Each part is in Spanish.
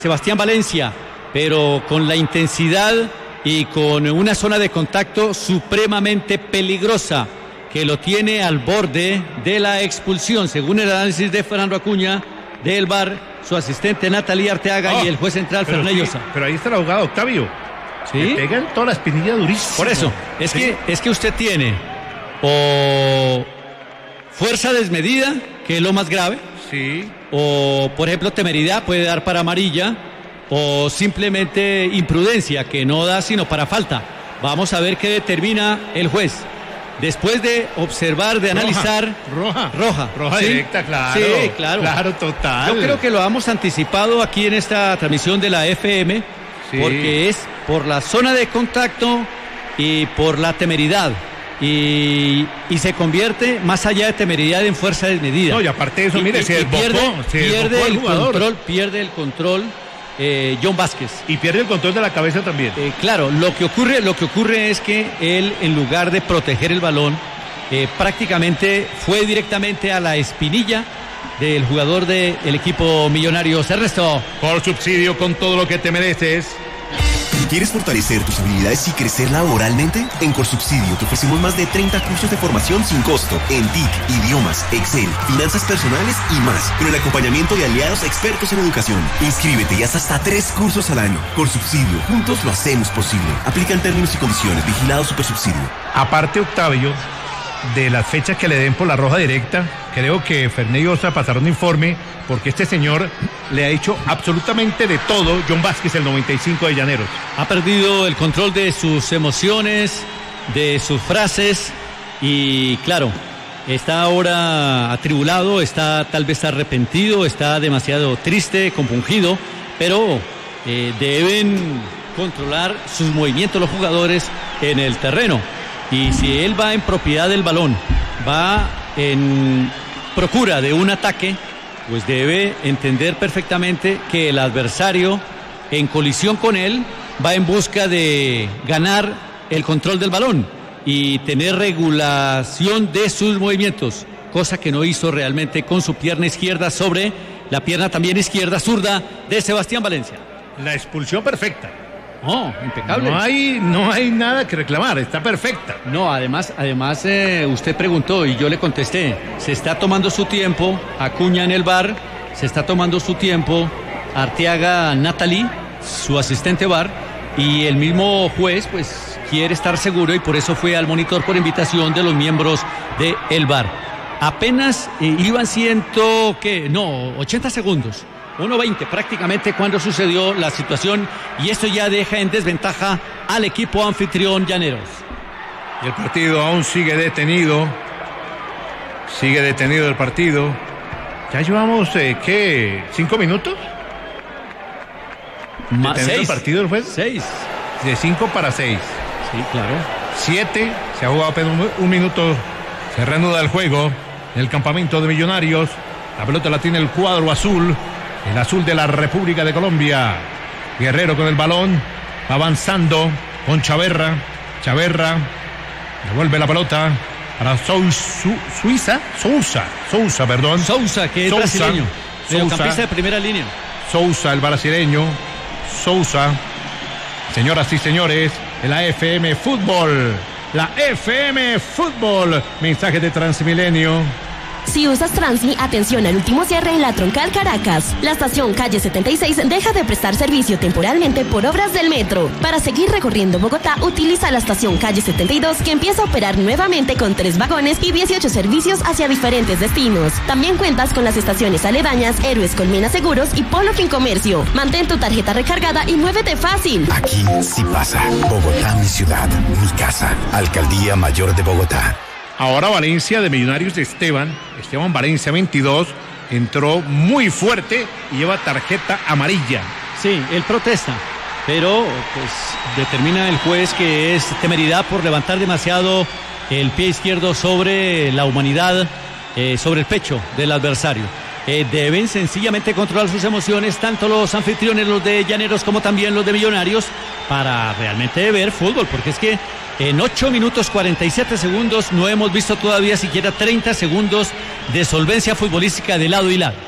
Sebastián Valencia, pero con la intensidad y con una zona de contacto supremamente peligrosa que lo tiene al borde de la expulsión, según el análisis de Fernando Acuña del VAR, su asistente Natalie Arteaga y el juez central Fernando Llosa. Pero ahí está el abogado Octavio. ¿Sí? Le pegan toda la espinilla durísima. Por eso, es que usted tiene o fuerza desmedida, que es lo más grave. Sí. O, por ejemplo, temeridad puede dar para amarilla, o simplemente imprudencia, que no da sino para falta. Vamos a ver qué determina el juez. Después de observar, de analizar. Roja ¿sí? Directa, claro. Sí, claro. Claro, total. Yo creo que lo hemos anticipado aquí en esta transmisión de la FM, sí, porque es por la zona de contacto y por la temeridad. Y se convierte, más allá de temeridad, en fuerza desmedida. No, y aparte de eso, mire, pierde el control John Vázquez. Y pierde el control de la cabeza también. Claro, lo que ocurre es que él, en lugar de proteger el balón, prácticamente fue directamente a la espinilla del jugador del equipo Millonarios. Ernesto. Por Subsidio, con todo lo que te mereces. ¿Quieres fortalecer tus habilidades y crecer laboralmente? En Corsubsidio te ofrecemos más de 30 cursos de formación sin costo en TIC, idiomas, Excel, finanzas personales y más, con el acompañamiento de aliados expertos en educación. Inscríbete y haz hasta 3 cursos al año. Corsubsidio, juntos lo hacemos posible. Aplican términos y condiciones. Vigilado Supersubsidio. Aparte, Octavio, de las fechas que le den por la roja directa, creo que Ferney Llosa pasará un informe, porque este señor le ha hecho absolutamente de todo. John Vázquez, el 95 de Llaneros. Ha perdido el control de sus emociones, de sus frases, y claro, está ahora atribulado, está tal vez arrepentido, está demasiado triste, compungido, pero deben controlar sus movimientos los jugadores en el terreno. Y si él va en propiedad del balón, va en procura de un ataque, pues debe entender perfectamente que el adversario, en colisión con él, va en busca de ganar el control del balón y tener regulación de sus movimientos, cosa que no hizo realmente con su pierna izquierda sobre la pierna también izquierda zurda de Sebastián Valencia. La expulsión perfecta. Oh, impecable. No hay nada que reclamar, está perfecta. No, además usted preguntó y yo le contesté. Se está tomando su tiempo, Acuña en el VAR, se está tomando su tiempo, Arteaga Natalie, su asistente VAR, y el mismo juez pues quiere estar seguro y por eso fue al monitor por invitación de los miembros del VAR. Apenas iban 80 segundos. 1:20 prácticamente cuando sucedió la situación, y esto ya deja en desventaja al equipo anfitrión Llaneros. Y el partido aún sigue detenido. Sigue detenido el partido. Ya llevamos, ¿5 minutos? Más 6. ¿El partido del juez? 6. De 5 para 6. Sí, claro. 7. Se ha jugado apenas un minuto. Se reanuda el juego en el campamento de Millonarios. La pelota la tiene el cuadro azul. El azul de la República de Colombia. Guerrero con el balón. Va avanzando con Chaverra. Chaverra devuelve la pelota para Sousa, que es brasileño. Mediocampista de primera línea. Sousa, el brasileño. Sousa. Señoras y señores, la FM Fútbol. La FM Fútbol. Mensaje de Transmilenio. Si usas Transmi, atención al último cierre en la Troncal Caracas. La estación Calle 76 deja de prestar servicio temporalmente por obras del metro. Para seguir recorriendo Bogotá, utiliza la estación Calle 72, que empieza a operar nuevamente con 3 vagones y 18 servicios hacia diferentes destinos. También cuentas con las estaciones aledañas Héroes Colmena Seguros y Polo Fincomercio. Mantén tu tarjeta recargada y muévete fácil. Aquí sí pasa. Bogotá, mi ciudad, mi casa. Alcaldía Mayor de Bogotá. Ahora Valencia, de Millonarios de Esteban Valencia 22, entró muy fuerte y lleva tarjeta amarilla. Sí, él protesta, pero pues determina el juez que es temeridad por levantar demasiado el pie izquierdo sobre la humanidad, sobre el pecho del adversario. Deben sencillamente controlar sus emociones, tanto los anfitriones, los de Llaneros, como también los de Millonarios, para realmente ver fútbol, porque es que en 8 minutos 47 segundos no hemos visto todavía siquiera 30 segundos de solvencia futbolística de lado y lado.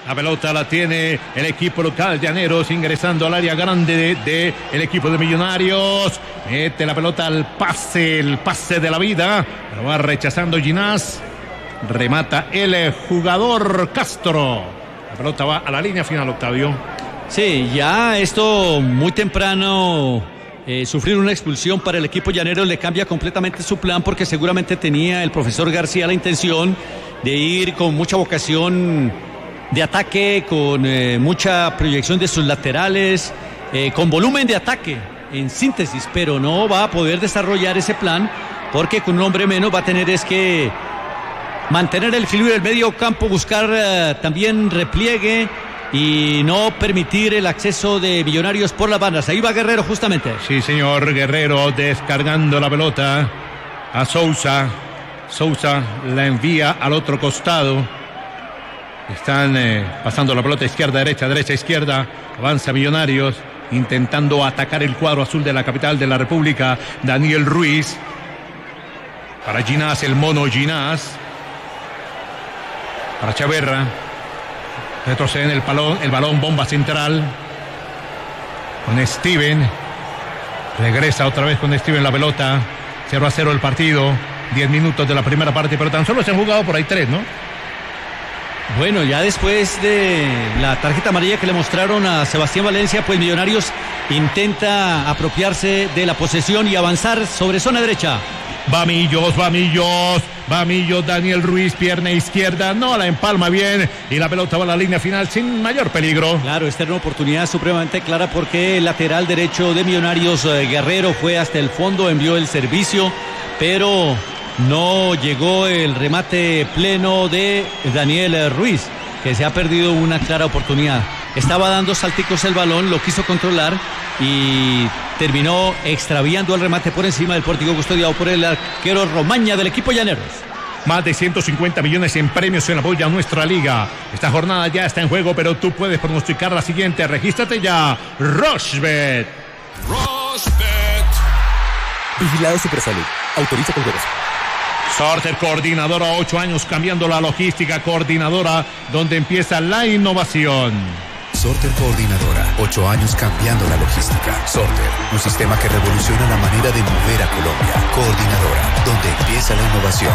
La pelota la tiene el equipo local Llaneros, ingresando al área grande de el equipo de Millonarios. Mete la pelota al pase, el pase de la vida. Lo va rechazando Ginás. Remata el jugador Castro. La pelota va a la línea final, Octavio. Sí, ya esto muy temprano, sufrir una expulsión para el equipo llanero le cambia completamente su plan, porque seguramente tenía el profesor García la intención de ir con mucha vocación de ataque, con mucha proyección de sus laterales, con volumen de ataque, en síntesis, pero no va a poder desarrollar ese plan, porque con un hombre menos va a tener que mantener el equilibrio del medio campo, buscar también repliegue y no permitir el acceso de Millonarios por las bandas. Ahí va Guerrero justamente. Sí, señor, Guerrero descargando la pelota a Sousa. Sousa la envía al otro costado. Están pasando la pelota izquierda, derecha, derecha, izquierda. Avanza Millonarios intentando atacar el cuadro azul de la capital de la República. Daniel Ruiz. Para Ginás, el mono Ginás. Para Chaverra. Retrocede en el balón, bomba central. Con Steven. Regresa otra vez con Steven la pelota. 0-0 el partido. 10 minutos de la primera parte, pero tan solo se han jugado por ahí 3, ¿no? Bueno, ya después de la tarjeta amarilla que le mostraron a Sebastián Valencia, pues Millonarios intenta apropiarse de la posesión y avanzar sobre zona derecha. Va Millos, Daniel Ruiz, pierna izquierda, no la empalma bien y la pelota va a la línea final sin mayor peligro. Claro, esta era una oportunidad supremamente clara, porque el lateral derecho de Millonarios, Guerrero, fue hasta el fondo, envió el servicio, pero no llegó el remate pleno de Daniel Ruiz, que se ha perdido una clara oportunidad. Estaba dando salticos el balón, lo quiso controlar y terminó extraviando el remate por encima del pórtico custodiado por el arquero Romaña del equipo Llaneros. Más de 150 millones en premios en apoyo a nuestra liga. Esta jornada ya está en juego, pero tú puedes pronosticar la siguiente. Regístrate ya. Rochebet. Vigilado Supersalud. Autoriza con juegos. Sorter, coordinadora, 8 años cambiando la logística. Coordinadora, donde empieza la innovación. Sorter Coordinadora, 8 años cambiando la logística. Sorter, un sistema que revoluciona la manera de mover a Colombia. Coordinadora, donde empieza la innovación.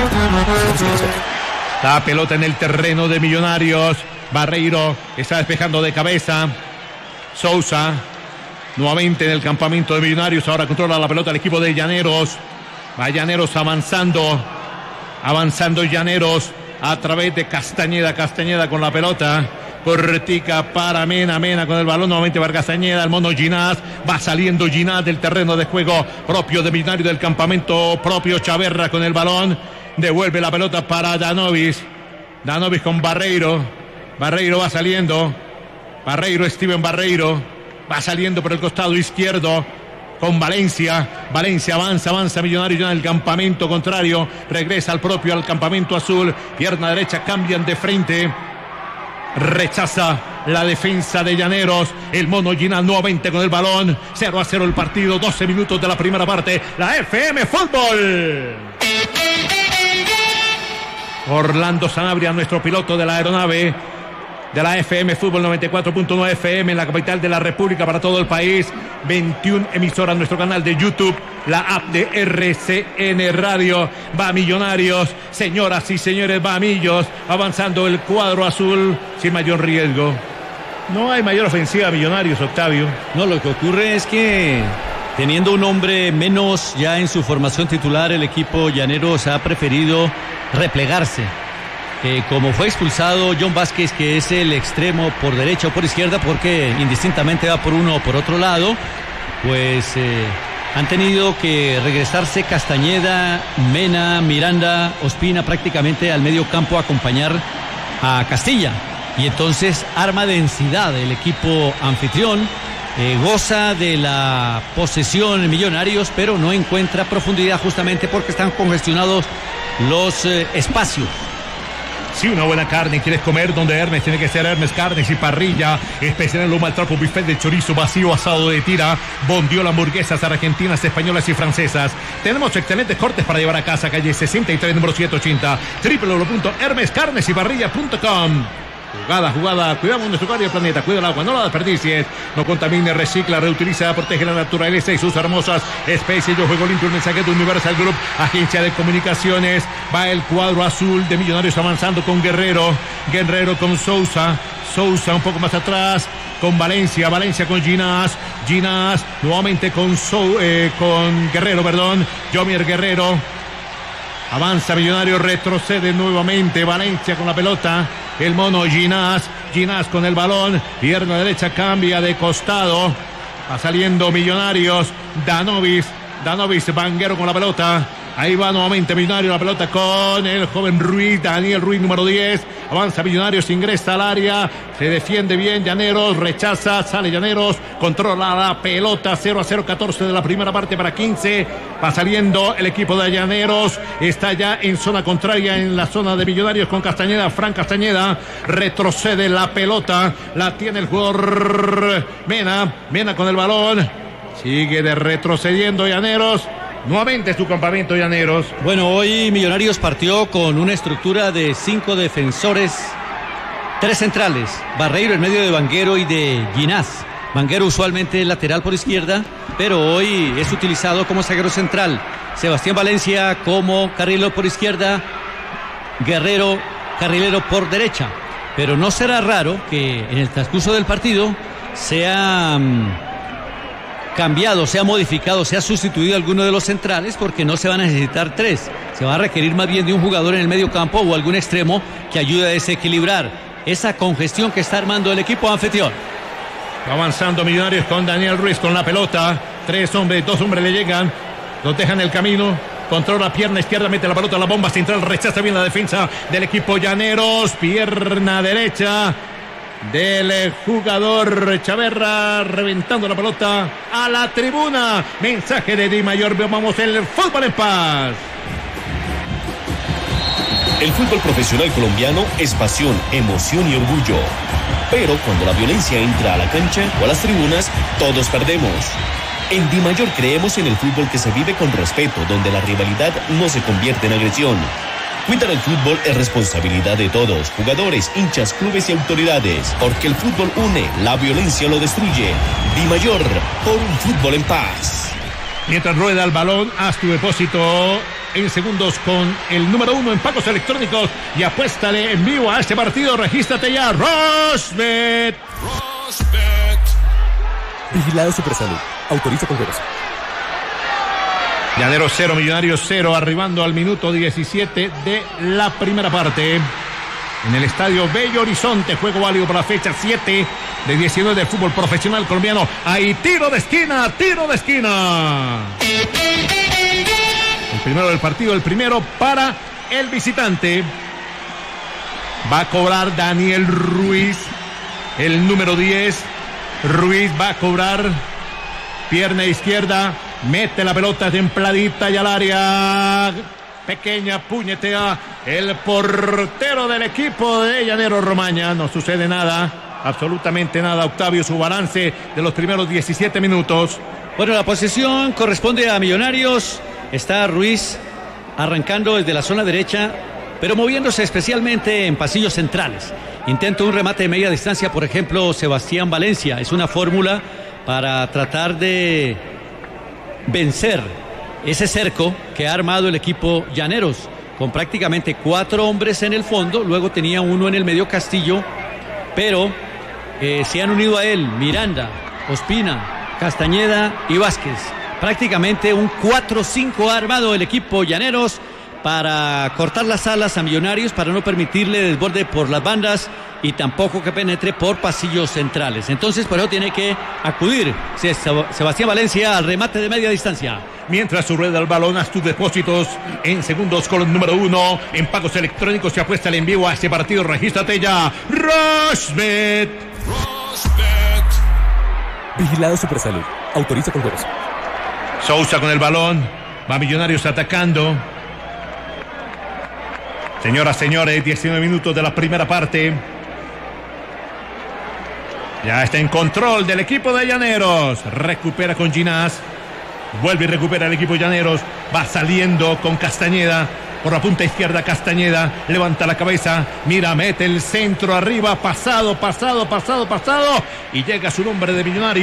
La pelota en el terreno de Millonarios. Barreiro está despejando de cabeza. Sousa, nuevamente en el campamento de Millonarios. Ahora controla la pelota el equipo de Llaneros. Va Llaneros avanzando Llaneros a través de Castañeda con la pelota. Cortica para Mena con el balón, nuevamente para Castañeda, el mono Ginás, va saliendo Ginás del terreno de juego propio de Millonarios, del campamento propio. Chaverra con el balón, devuelve la pelota para Danovis con Barreiro va saliendo, Steven Barreiro va saliendo por el costado izquierdo con Valencia avanza Millonarios ya en el campamento contrario, regresa al campamento azul, pierna derecha, cambian de frente. Rechaza la defensa de Llaneros. El mono Ginás nuevamente con el balón. 0-0 el partido. 12 minutos de la primera parte. La FM Fútbol. Orlando Sanabria, nuestro piloto de la aeronave de la FM Fútbol 94.9 FM en la capital de la República para todo el país. 21 emisoras, nuestro canal de YouTube, la app de RCN Radio. Va Millonarios, señoras y señores, va Millos, avanzando el cuadro azul sin mayor riesgo. No hay mayor ofensiva a Millonarios, Octavio. No, lo que ocurre es que teniendo un hombre menos ya en su formación titular, el equipo Llaneros ha preferido replegarse. Como fue expulsado John Vázquez, que es el extremo por derecha o por izquierda, porque indistintamente va por uno o por otro lado, pues han tenido que regresarse Castañeda, Mena, Miranda, Ospina prácticamente al medio campo a acompañar a Castilla. Y entonces arma densidad el equipo anfitrión, goza de la posesión Millonarios, pero no encuentra profundidad justamente porque están congestionados los espacios. Si una buena carne quieres comer, donde Hermes tiene que ser Hermes Carnes y Parrilla, especial en lomo al trapo, buffet de chorizo vacío, asado de tira, bondiola, hamburguesas argentinas, españolas y francesas. Tenemos excelentes cortes para llevar a casa, calle 63, número 780, www.hermescarnesyparrilla.com. Jugada, cuidamos nuestro hogar y el planeta, cuida el agua, no la desperdicies, no contamine, recicla, reutiliza, protege la naturaleza y sus hermosas especies. Yo juego limpio, el mensaje de Universal Group, agencia de comunicaciones. Va el cuadro azul de Millonarios avanzando con Guerrero con Sousa un poco más atrás con Valencia con Ginás nuevamente con Guerrero, Yomier Guerrero. Avanza Millonarios, retrocede nuevamente Valencia con la pelota. El mono Ginás con el balón. Pierna derecha, cambia de costado. Va saliendo Millonarios. Danovis, Vanguero con la pelota. Ahí va nuevamente Millonarios, la pelota con el joven Ruiz, Daniel Ruiz, número 10. Avanza Millonarios, ingresa al área. Se defiende bien Llaneros, rechaza, sale Llaneros, controla la pelota. 0-0, 14 de la primera parte para 15. Va saliendo el equipo de Llaneros. Está ya en zona contraria, en la zona de Millonarios con Castañeda. Fran Castañeda retrocede la pelota. La tiene el jugador Mena con el balón. Sigue retrocediendo Llaneros. Nuevamente su campamento Llaneros. Bueno, hoy Millonarios partió con una estructura de 5 defensores, 3 centrales, Barreiro en medio de Vanguero y de Ginás. Vanguero usualmente lateral por izquierda, pero hoy es utilizado como zaguero central. Sebastián Valencia como carrilero por izquierda, Guerrero carrilero por derecha. Pero no será raro que en el transcurso del partido sea cambiado, sea modificado, sea sustituido alguno de los centrales, porque no se van a necesitar 3. Se va a requerir más bien de un jugador en el medio campo o algún extremo que ayude a desequilibrar esa congestión que está armando el equipo anfitrión. Avanzando Millonarios con Daniel Ruiz con la pelota. 2 hombres le llegan, los dejan el camino. Controla pierna izquierda, mete la pelota a la bomba central, rechaza bien la defensa del equipo Llaneros. Pierna derecha del jugador Chaverra, reventando la pelota a la tribuna. Mensaje de Di Mayor, vamos el fútbol en paz. El fútbol profesional colombiano es pasión, emoción y orgullo. Pero cuando la violencia entra a la cancha o a las tribunas, todos perdemos. En Di Mayor creemos en el fútbol que se vive con respeto, donde la rivalidad no se convierte en agresión. Cuidar el fútbol es responsabilidad de todos, jugadores, hinchas, clubes y autoridades, porque el fútbol une, la violencia lo destruye. Di Mayor, por un fútbol en paz. Mientras rueda el balón, haz tu depósito en segundos con el número 1 en pagos electrónicos y apuéstale en vivo a este partido. Regístrate ya, Rosbet. Vigilado Supersalud. Autoriza con juegos. Llaneros 0, Millonarios 0, arribando al minuto 17 de la primera parte. En el estadio Bello Horizonte, juego válido para la fecha 7 de 19 del fútbol profesional colombiano. Hay tiro de esquina. El primero del partido, el primero para el visitante. Va a cobrar Daniel Ruiz, el número 10. Ruiz va a cobrar, pierna izquierda. Mete la pelota templadita y al área. Pequeña puñetea el portero del equipo de Llaneros Romaña. No sucede nada, absolutamente nada. Octavio, su balance de los primeros 17 minutos. Bueno, la posesión corresponde a Millonarios. Está Ruiz arrancando desde la zona derecha, pero moviéndose especialmente en pasillos centrales. Intenta un remate de media distancia, por ejemplo, Sebastián Valencia. Es una fórmula para tratar de vencer ese cerco que ha armado el equipo Llaneros, con prácticamente 4 hombres en el fondo. Luego tenía uno en el medio, Castillo, pero se han unido a él Miranda, Ospina, Castañeda y Vázquez. Prácticamente un 4-5 ha armado el equipo Llaneros para cortar las alas a Millonarios, para no permitirle desborde por las bandas y tampoco que penetre por pasillos centrales. Entonces por eso tiene que acudir Sebastián Valencia al remate de media distancia. Mientras rueda el balón, haz tus depósitos en segundos con el número 1 en pagos electrónicos y apuéstale en vivo a este partido. Regístrate ya, Rosbet. Vigilado Supersalud. Autoriza con juegos. Sousa con el balón. Va Millonarios atacando. Señoras, señores, 19 minutos de la primera parte. Ya está en control del equipo de Llaneros. Recupera con Ginás. Vuelve y recupera el equipo Llaneros. Va saliendo con Castañeda. por la punta izquierda Castañeda, levanta la cabeza, mira, mete el centro arriba, pasado, y llega su nombre de Millonarios.